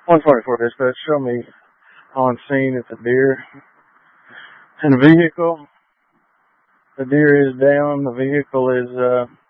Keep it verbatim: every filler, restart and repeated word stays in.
one twenty-four dispatch, show me on scene at the deer in a vehicle. The deer is down. The vehicle is uh,